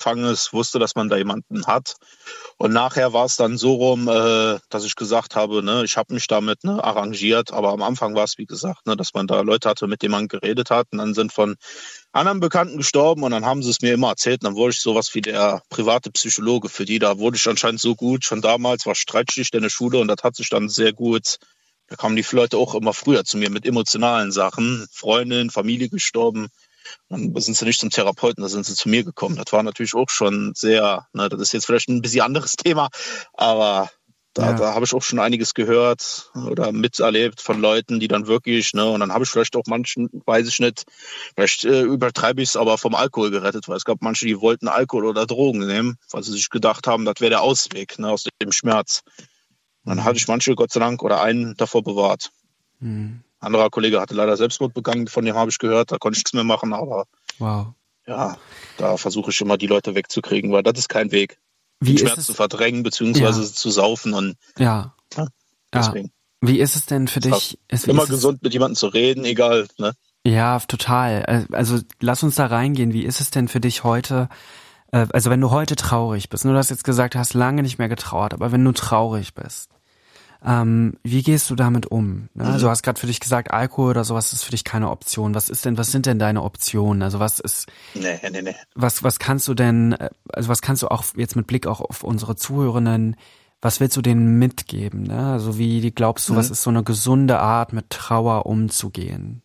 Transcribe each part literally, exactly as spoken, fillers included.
angefangen ist, wusste, dass man da jemanden hat. Und nachher war es dann so rum, äh, dass ich gesagt habe, ne, ich habe mich damit ne, arrangiert. Aber am Anfang war es, wie gesagt, ne, dass man da Leute hatte, mit denen man geredet hat. Und dann sind von anderen Bekannten gestorben und dann haben sie es mir immer erzählt. Und dann wurde ich sowas wie der private Psychologe für die. Da wurde ich anscheinend so gut. Schon damals war Streitschicht in der Schule und das hat sich dann sehr gut. Da kamen die Leute auch immer früher zu mir mit emotionalen Sachen. Freundin, Familie gestorben. Dann sind sie nicht zum Therapeuten, da sind sie zu mir gekommen. Das war natürlich auch schon sehr, ne, das ist jetzt vielleicht ein bisschen anderes Thema, aber da, ja. da habe ich auch schon einiges gehört oder miterlebt von Leuten, die dann wirklich, ne, und dann habe ich vielleicht auch manchen, weiß ich nicht, vielleicht äh, übertreibe ich es, aber vom Alkohol gerettet, weil es gab manche, die wollten Alkohol oder Drogen nehmen, weil sie sich gedacht haben, das wäre der Ausweg, ne, aus dem Schmerz. Und dann hatte ich manche, Gott sei Dank, oder einen davor bewahrt. Mhm. Ein anderer Kollege hatte leider Selbstmord begangen, von dem habe ich gehört, da konnte ich nichts mehr machen, aber wow. Ja, da versuche ich immer die Leute wegzukriegen, weil das ist kein Weg, Wie den Schmerz es? zu verdrängen, beziehungsweise Ja. zu saufen und ja. Ja, deswegen. Ja. Wie ist es denn für dich? Es ist immer ist gesund, es? mit jemandem zu reden, egal, ne? Ja, total. Also lass uns da reingehen. Wie ist es denn für dich heute, äh, also wenn du heute traurig bist, du hast jetzt gesagt, du hast lange nicht mehr getrauert, aber wenn du traurig bist, Ähm, wie gehst du damit um? Ne? Also du hast gerade für dich gesagt, Alkohol oder sowas ist für dich keine Option. Was ist denn, was sind denn deine Optionen? Also was ist, Nee, nee, nee. was, was kannst du denn, also was kannst du auch jetzt mit Blick auch auf unsere Zuhörenden, was willst du denen mitgeben? Ne? Also wie glaubst du, mhm. was ist so eine gesunde Art, mit Trauer umzugehen?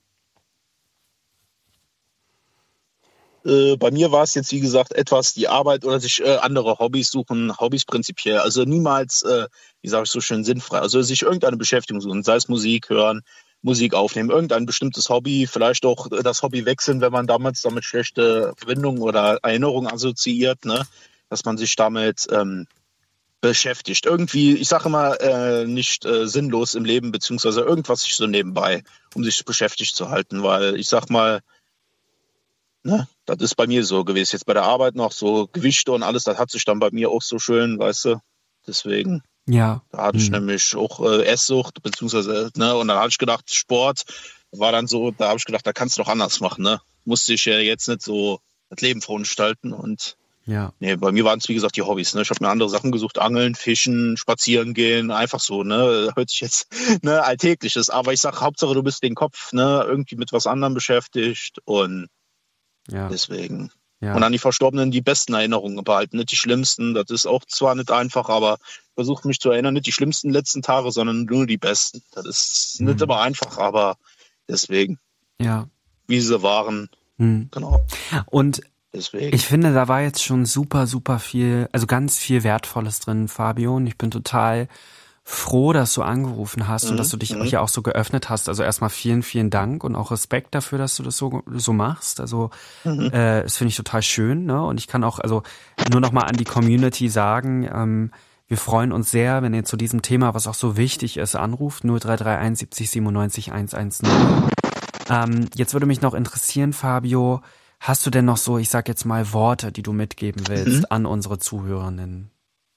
Äh, bei mir war es jetzt, wie gesagt, etwas die Arbeit oder sich äh, andere Hobbys suchen, Hobbys prinzipiell. Also niemals, äh, wie sage ich so schön, sinnfrei. Also sich irgendeine Beschäftigung suchen, sei es Musik hören, Musik aufnehmen, irgendein bestimmtes Hobby, vielleicht auch das Hobby wechseln, wenn man damals damit schlechte Verbindungen oder Erinnerungen assoziiert, ne? Dass man sich damit ähm, beschäftigt. Irgendwie, ich sage immer, äh, nicht äh, sinnlos im Leben, beziehungsweise irgendwas sich so nebenbei, um sich beschäftigt zu halten, weil ich sag mal, ne, das ist bei mir so gewesen. Jetzt bei der Arbeit noch so Gewichte und alles, das hat sich dann bei mir auch so schön, weißt du. Deswegen, ja. da hatte ich hm. nämlich auch äh, Esssucht, beziehungsweise, ne, und dann hatte ich gedacht, Sport war dann so, da habe ich gedacht, da kannst du doch anders machen, ne. Musste ich ja jetzt nicht so das Leben verunstalten und ja. nee, bei mir waren es, wie gesagt, die Hobbys, ne. Ich habe mir andere Sachen gesucht, Angeln, Fischen, Spazieren gehen, einfach so, ne. Hört sich jetzt, ne, Alltägliches, aber ich sag, Hauptsache du bist den Kopf, ne, irgendwie mit was anderem beschäftigt und Ja. deswegen. Ja. Und an die Verstorbenen die besten Erinnerungen behalten, nicht die schlimmsten. Das ist auch zwar nicht einfach, aber versucht mich zu erinnern, nicht die schlimmsten letzten Tage, sondern nur die besten. Das ist mhm. nicht immer einfach, aber deswegen. Ja. Wie sie waren. Mhm. Genau. Und deswegen. Ich finde, da war jetzt schon super, super viel, also ganz viel Wertvolles drin, Fabio. Und ich bin total froh, dass du angerufen hast mhm. und dass du dich mhm. hier auch so geöffnet hast. Also erstmal vielen, vielen Dank und auch Respekt dafür, dass du das so so machst. Also mhm. äh, das finde ich total schön, ne? Und ich kann auch also nur noch mal an die Community sagen, ähm, wir freuen uns sehr, wenn ihr zu diesem Thema, was auch so wichtig ist, anruft, null drei drei eins siebzig siebenundneunzig hundertzehn. Ähm, jetzt würde mich noch interessieren, Fabio, hast du denn noch so, ich sag jetzt mal, Worte, die du mitgeben willst mhm. an unsere Zuhörerinnen?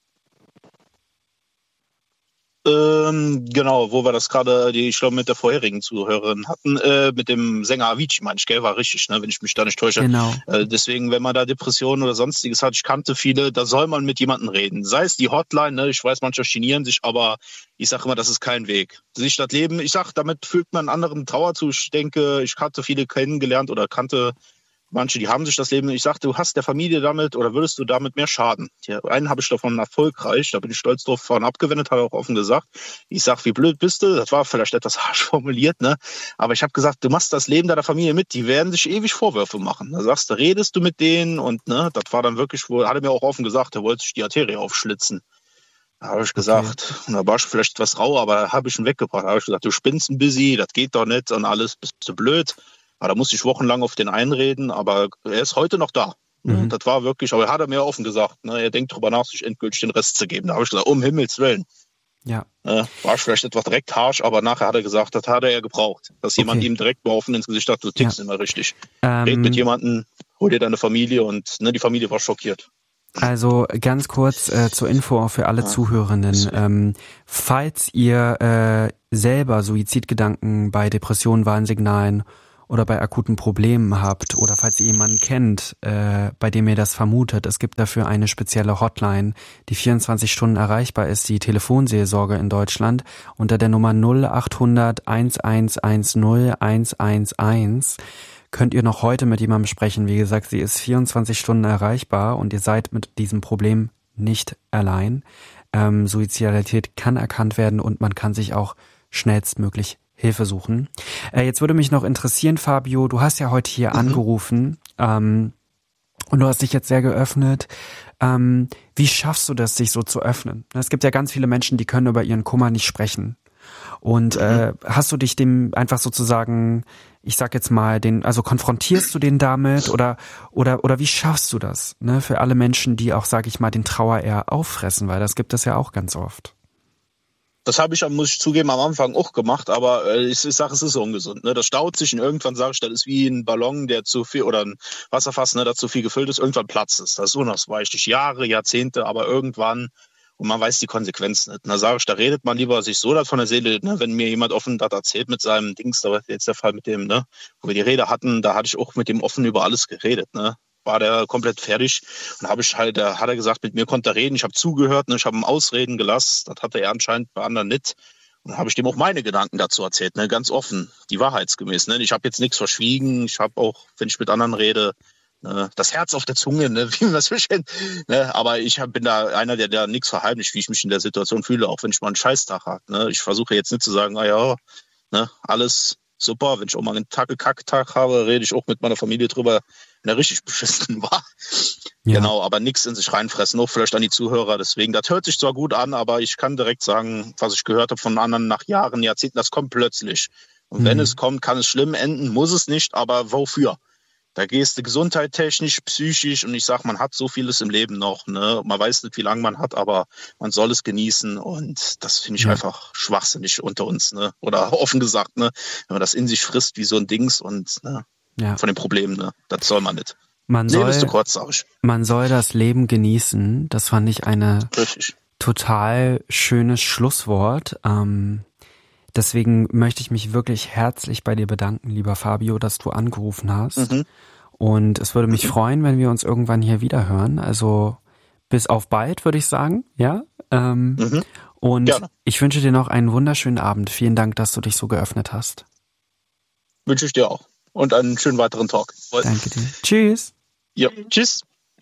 Ähm, genau, wo wir das gerade, die ich glaube mit der vorherigen Zuhörerin hatten, äh, mit dem Sänger Avicii, meine ich, gell, war richtig, ne, wenn ich mich da nicht täusche. Genau. Äh, deswegen, wenn man da Depressionen oder sonstiges hat, ich kannte viele, da soll man mit jemandem reden. Sei es die Hotline, ne, ich weiß, manche genieren sich, aber ich sage immer, das ist kein Weg. Sich das Leben, ich sag, damit fühlt man einen anderen Trauer zu. Ich denke, ich hatte viele kennengelernt oder kannte manche, die haben sich das Leben, ich sag, du hast der Familie damit oder würdest du damit mehr schaden. Ja, einen habe ich davon erfolgreich, da bin ich stolz drauf, von abgewendet, hat er auch offen gesagt. Ich sag, wie blöd bist du? Das war vielleicht etwas harsch formuliert, ne? Aber ich habe gesagt, du machst das Leben deiner Familie mit, die werden sich ewig Vorwürfe machen. Da sagst du, redest du mit denen und ne, das war dann wirklich, wohl, hat er mir auch offen gesagt, er wollte sich die Arterie aufschlitzen. Da habe ich gesagt, okay. Und da war ich vielleicht etwas rau, aber da habe ich ihn weggebracht. Da habe ich gesagt, du spinnst ein busy, das geht doch nicht und alles, bist du blöd. Aber da musste ich wochenlang auf den einreden, aber er ist heute noch da. Mhm. Das war wirklich, aber er hat er mir offen gesagt, ne, er denkt drüber nach, sich endgültig den Rest zu geben. Da habe ich gesagt, um Himmels Willen. Ja. Äh, war ich vielleicht etwas direkt harsch, aber nachher hat er gesagt, das hat er ja gebraucht. Dass okay. jemand ihm direkt mal offen ins Gesicht hat, du tickst ja. immer richtig. Ähm, Red mit jemandem, hol dir deine Familie und ne, die Familie war schockiert. Also ganz kurz äh, zur Info für alle ja, Zuhörenden. Ähm, falls ihr äh, selber Suizidgedanken bei Depressionen, Warnsignalen oder bei akuten Problemen habt oder falls ihr jemanden kennt, äh, bei dem ihr das vermutet, es gibt dafür eine spezielle Hotline, die vierundzwanzig Stunden erreichbar ist, die Telefonseelsorge in Deutschland unter der Nummer null achthundert eins eins eins null eins eins eins. Könnt ihr noch heute mit jemandem sprechen. Wie gesagt, sie ist vierundzwanzig Stunden erreichbar und ihr seid mit diesem Problem nicht allein. Ähm, Suizidalität kann erkannt werden und man kann sich auch schnellstmöglich Hilfe suchen. Äh, jetzt würde mich noch interessieren, Fabio, du hast ja heute hier mhm. angerufen ähm, und du hast dich jetzt sehr geöffnet. Ähm, wie schaffst du das, sich so zu öffnen? Es gibt ja ganz viele Menschen, die können über ihren Kummer nicht sprechen. Und mhm. äh, hast du dich dem einfach sozusagen, ich sag jetzt mal, den, also konfrontierst du den damit oder oder oder wie schaffst du das? Ne, für alle Menschen, die auch, sag ich mal, den Trauer eher auffressen, weil das gibt es ja auch ganz oft. Das habe ich, muss ich zugeben, am Anfang auch gemacht, aber äh, ich, ich sage, es ist ungesund. Ne? Das staut sich und irgendwann sage ich, das ist wie ein Ballon, der zu viel, oder ein Wasserfass, ne, das zu viel gefüllt ist, irgendwann platzt es. Das ist unausweichlich, Jahre, Jahrzehnte, aber irgendwann, und man weiß die Konsequenzen nicht. Da sage ich, da redet man lieber sich so das von der Seele, ne? Wenn mir jemand offen das erzählt mit seinem Dings, da war jetzt der Fall mit dem, ne, wo wir die Rede hatten, da hatte ich auch mit dem offen über alles geredet, ne. War der komplett fertig und habe ich halt, da hat er gesagt, mit mir konnte er reden, ich habe zugehört, ne, ich habe ihm Ausreden gelassen, das hatte er anscheinend bei anderen nicht. Und dann habe ich dem auch meine Gedanken dazu erzählt, ne, ganz offen, die wahrheitsgemäß, ne. Ich habe jetzt nichts verschwiegen, ich habe auch, wenn ich mit anderen rede, ne, das Herz auf der Zunge, ne, wie man das bestimmt, ne, aber ich hab, bin da einer, der da nichts verheimlicht, wie ich mich in der Situation fühle, auch wenn ich mal einen Scheißtag habe, ne. Ich versuche jetzt nicht zu sagen, ah ja, ne, alles super, wenn ich auch mal einen Tag-Kack-Tag habe, rede ich auch mit meiner Familie drüber, wenn er richtig beschissen war. Ja. Genau, aber nichts in sich reinfressen, auch vielleicht an die Zuhörer. Deswegen, das hört sich zwar gut an, aber ich kann direkt sagen, was ich gehört habe von anderen nach Jahren, Jahrzehnten, das kommt plötzlich. Und mhm. wenn es kommt, kann es schlimm enden, muss es nicht, aber wofür? Da gehst du gesundheitstechnisch, psychisch und ich sag, man hat so vieles im Leben noch, ne? Man weiß nicht, wie lange man hat, aber man soll es genießen und das finde ich ja. einfach schwachsinnig unter uns, ne? Oder offen gesagt, ne? Wenn man das in sich frisst wie so ein Dings und ne? Ja. Von den Problemen, ne? Das soll man nicht. Man Leben soll, ist zu kurz, sag ich. Man soll das Leben genießen. Das fand ich eine Richtig. total schönes Schlusswort. Ähm, deswegen möchte ich mich wirklich herzlich bei dir bedanken, lieber Fabio, dass du angerufen hast. Mhm. Und es würde mich mhm. freuen, wenn wir uns irgendwann hier wieder hören. Also bis auf bald, würde ich sagen. Ja. Ähm, mhm. Und Gerne. Ich wünsche dir noch einen wunderschönen Abend. Vielen Dank, dass du dich so geöffnet hast. Wünsche ich dir auch. Und einen schönen weiteren Talk. Danke dir. Tschüss. Ja, tschüss.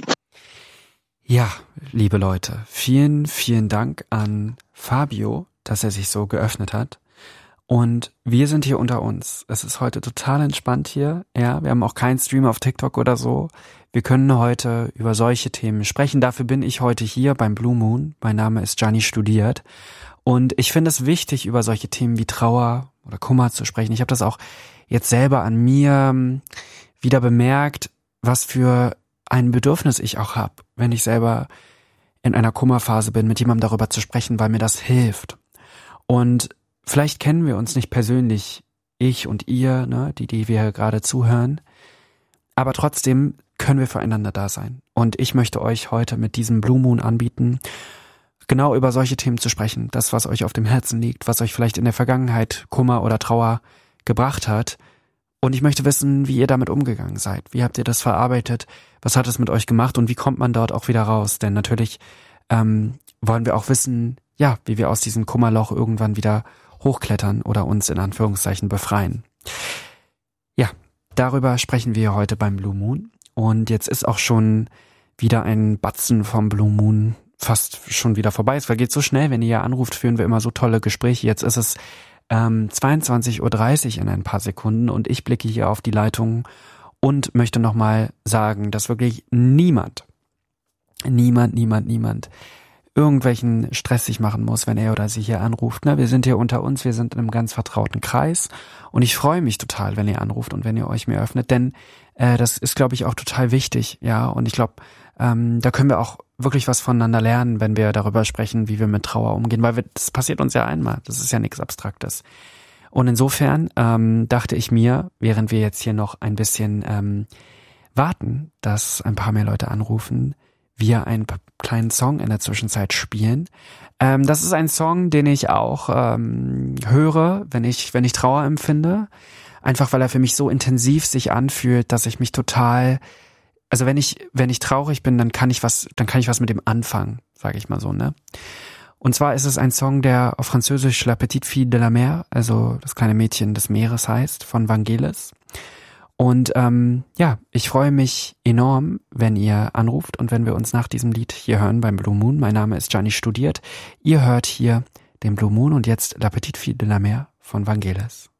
Ja, liebe Leute, vielen, vielen Dank an Fabio, dass er sich so geöffnet hat. Und wir sind hier unter uns. Es ist heute total entspannt hier. Ja, wir haben auch keinen Stream auf TikTok oder so. Wir können heute über solche Themen sprechen. Dafür bin ich heute hier beim Blue Moon. Mein Name ist Gianni Studiert. Und ich finde es wichtig, über solche Themen wie Trauer oder Kummer zu sprechen. Ich habe das auch jetzt selber an mir wieder bemerkt, was für ein Bedürfnis ich auch habe, wenn ich selber in einer Kummerphase bin, mit jemandem darüber zu sprechen, weil mir das hilft. Und vielleicht kennen wir uns nicht persönlich, ich und ihr, ne, die, die wir gerade zuhören, aber trotzdem können wir füreinander da sein. Und ich möchte euch heute mit diesem Blue Moon anbieten, genau über solche Themen zu sprechen. Das, was euch auf dem Herzen liegt, was euch vielleicht in der Vergangenheit Kummer oder Trauer gebracht hat. Und ich möchte wissen, wie ihr damit umgegangen seid. Wie habt ihr das verarbeitet? Was hat es mit euch gemacht? Und wie kommt man dort auch wieder raus? Denn natürlich ähm, wollen wir auch wissen, ja, wie wir aus diesem Kummerloch irgendwann wieder hochklettern oder uns in Anführungszeichen befreien. Ja, darüber sprechen wir heute beim Blue Moon. Und jetzt ist auch schon wieder ein Batzen vom Blue Moon fast schon wieder vorbei. Es vergeht so schnell, wenn ihr ja anruft, führen wir immer so tolle Gespräche. Jetzt ist es ähm, zweiundzwanzig Uhr dreißig in ein paar Sekunden und ich blicke hier auf die Leitung und möchte nochmal sagen, dass wirklich niemand, niemand, niemand, niemand irgendwelchen Stress sich machen muss, wenn er oder sie hier anruft. Ne? Wir sind hier unter uns, wir sind in einem ganz vertrauten Kreis und ich freue mich total, wenn ihr anruft und wenn ihr euch mir öffnet, denn äh, das ist, glaube ich, auch total wichtig, ja, und ich glaube, ähm, da können wir auch wirklich was voneinander lernen, wenn wir darüber sprechen, wie wir mit Trauer umgehen, weil wir, das passiert uns ja einmal, das ist ja nichts Abstraktes. Und insofern ähm, dachte ich mir, während wir jetzt hier noch ein bisschen ähm, warten, dass ein paar mehr Leute anrufen, wir einen kleinen Song in der Zwischenzeit spielen. Ähm, das ist ein Song, den ich auch ähm, höre, wenn ich wenn ich Trauer empfinde. einfach weil er für mich so intensiv sich anfühlt, dass ich mich total, also wenn ich wenn ich traurig bin, dann kann ich was, dann kann ich was mit dem anfangen, sage ich mal so, ne? Und zwar ist es ein Song, der auf Französisch La Petite Fille de la Mer, also das kleine Mädchen des Meeres heißt, von Vangelis. Und ähm, ja, ich freue mich enorm, wenn ihr anruft und wenn wir uns nach diesem Lied hier hören beim Blue Moon. Mein Name ist Gianni Studiert. Ihr hört hier den Blue Moon und jetzt La Petite Fille de la Mer von Vangelis.